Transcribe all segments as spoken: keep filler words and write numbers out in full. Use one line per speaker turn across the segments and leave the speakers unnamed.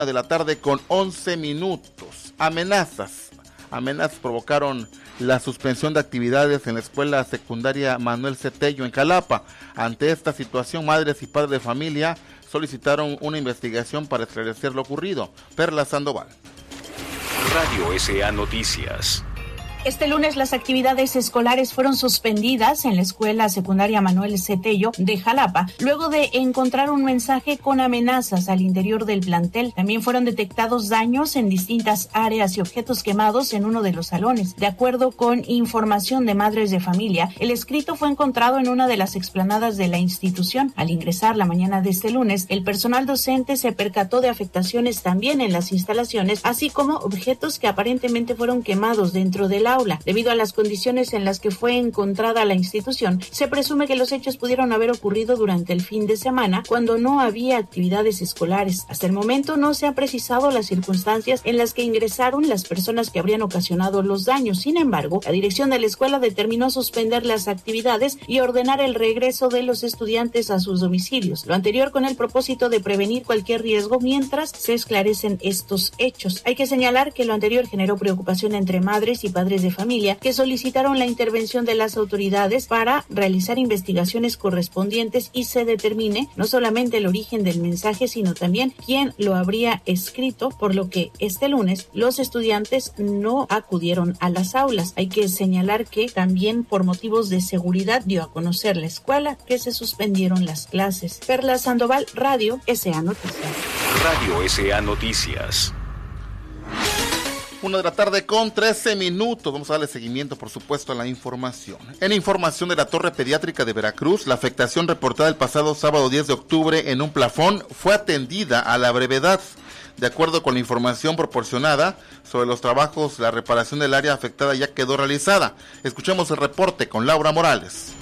de la tarde con once minutos. Amenazas. Amenazas provocaron la suspensión de actividades en la escuela secundaria Manuel Cetello en Jalapa. Ante esta situación, madres y padres de familia solicitaron una investigación para esclarecer lo ocurrido. Perla Sandoval.
Radio S A Noticias.
Este lunes las actividades escolares fueron suspendidas en la escuela secundaria Manuel Cetello de Jalapa, luego de encontrar un mensaje con amenazas al interior del plantel. También fueron detectados daños en distintas áreas y objetos quemados en uno de los salones. De acuerdo con información de madres de familia, el escrito fue encontrado en una de las explanadas de la institución. Al ingresar la mañana de este lunes, el personal docente se percató de afectaciones también en las instalaciones, así como objetos que aparentemente fueron quemados dentro de la aula. Debido a las condiciones en las que fue encontrada la institución, se presume que los hechos pudieron haber ocurrido durante el fin de semana, cuando no había actividades escolares. Hasta el momento no se han precisado las circunstancias en las que ingresaron las personas que habrían ocasionado los daños. Sin embargo, la dirección de la escuela determinó suspender las actividades y ordenar el regreso de los estudiantes a sus domicilios. Lo anterior con el propósito de prevenir cualquier riesgo mientras se esclarecen estos hechos. Hay que señalar que lo anterior generó preocupación entre madres y padres de familia que solicitaron la intervención de las autoridades para realizar investigaciones correspondientes y se determine no solamente el origen del mensaje, sino también quién lo habría escrito, por lo que este lunes los estudiantes no acudieron a las aulas. Hay que señalar que también por motivos de seguridad dio a conocer la escuela que se suspendieron las clases. Perla Sandoval, Radio S A Noticias.
Radio S A Noticias.
Una de la tarde con trece minutos. Vamos a darle seguimiento, por supuesto, a la información. En información de la Torre Pediátrica de Veracruz, la afectación reportada el pasado sábado diez de octubre en un plafón fue atendida a la brevedad. De acuerdo con la información proporcionada sobre los trabajos, la reparación del área afectada ya quedó realizada. Escuchemos el reporte con Laura Morales.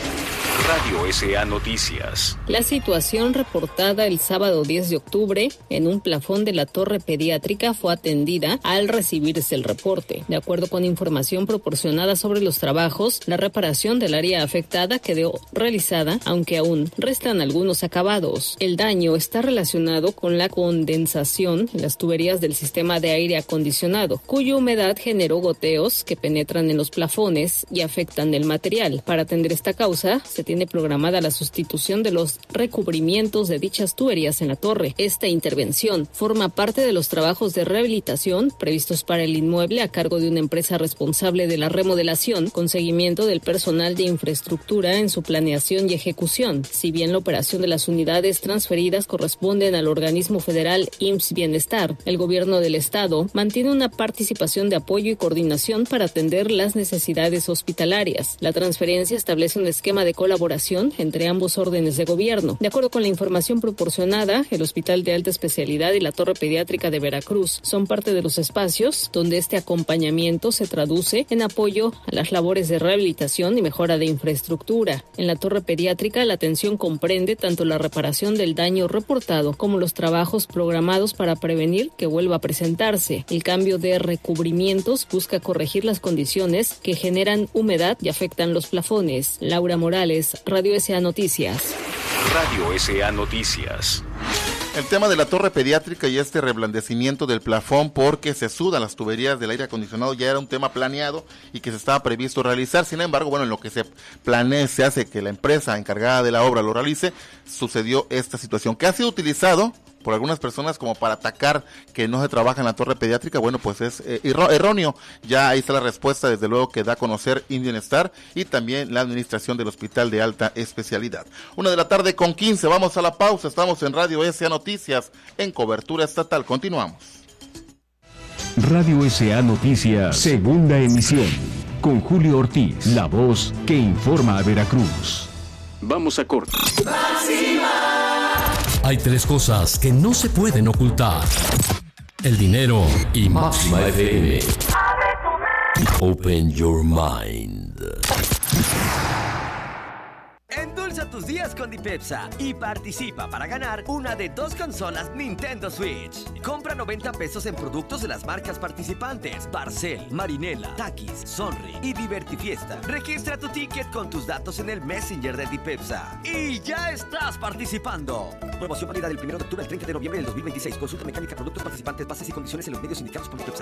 Radio S A Noticias.
La situación reportada el sábado diez de octubre en un plafón de la torre pediátrica fue atendida al recibirse el reporte. De acuerdo con información proporcionada sobre los trabajos, la reparación del área afectada quedó realizada, aunque aún restan algunos acabados. El daño está relacionado con la condensación en las tuberías del sistema de aire acondicionado, cuya humedad generó goteos que penetran en los plafones y afectan el material. Para atender esta causa, se tiene programada la sustitución de los recubrimientos de dichas tuberías en la torre. Esta intervención forma parte de los trabajos de rehabilitación previstos para el inmueble a cargo de una empresa responsable de la remodelación, con seguimiento del personal de infraestructura en su planeación y ejecución. Si bien la operación de las unidades transferidas corresponden al organismo federal I M S S Bienestar, el gobierno del estado mantiene una participación de apoyo y coordinación para atender las necesidades hospitalarias. La transferencia establece un esquema de colaboración entre ambos órdenes de gobierno. De acuerdo con la información proporcionada, el Hospital de Alta Especialidad y la Torre Pediátrica de Veracruz son parte de los espacios donde este acompañamiento se traduce en apoyo a las labores de rehabilitación y mejora de infraestructura. En la Torre Pediátrica, la atención comprende tanto la reparación del daño reportado como los trabajos programados para prevenir que vuelva a presentarse. El cambio de recubrimientos busca corregir las condiciones que generan humedad y afectan los plafones. Laura Morales, Radio S A Noticias.
Radio S A Noticias.
El tema de la torre pediátrica y este reblandecimiento del plafón porque se sudan las tuberías del aire acondicionado ya era un tema planeado y que se estaba previsto realizar. Sin embargo, bueno, en lo que se planea, se hace que la empresa encargada de la obra lo realice, sucedió esta situación que ha sido utilizado por algunas personas como para atacar que no se trabaja en la torre pediátrica. Bueno, pues es eh, erróneo. Ya ahí está la respuesta, desde luego, que da a conocer Bienestar y también la administración del Hospital de Alta Especialidad. Una de la tarde con quince, vamos a la pausa. Estamos en Radio S A Noticias, en cobertura estatal. Continuamos.
Radio S A Noticias, segunda emisión, con Julio Ortiz, la voz que informa a Veracruz.
Vamos a corte.
Hay tres cosas que no se pueden ocultar: el dinero y Máxima F M. Open your mind.
Impulsa tus días con Dipepsa y participa para ganar una de dos consolas Nintendo Switch. Compra noventa pesos en productos de las marcas participantes: Barcel, Marinela, Takis, Sonri y Divertifiesta. Registra tu ticket con tus datos en el Messenger de Dipepsa y ya estás participando. Promoción válida del primero de octubre al treinta de noviembre del dos mil veintiséis. Consulta mecánica, productos participantes, bases y condiciones en los medios indicados por Dipepsa.